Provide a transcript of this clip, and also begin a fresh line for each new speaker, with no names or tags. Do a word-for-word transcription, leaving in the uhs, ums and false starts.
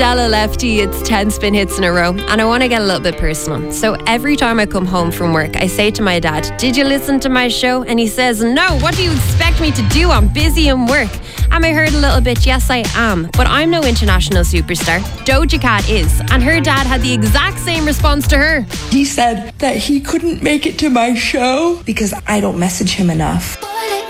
Della Lefty, it's ten spin hits in a row, and I want to get a little bit personal. So every time I come home from work, I say to my dad, did you listen to my show? And he says, no, what do you expect me to do? I'm busy in work. Am I heard a little bit? Yes, I am. But I'm no international superstar. Doja Cat is. And her dad had the exact same response to her.
He said that he couldn't make it to my show because I don't message him enough.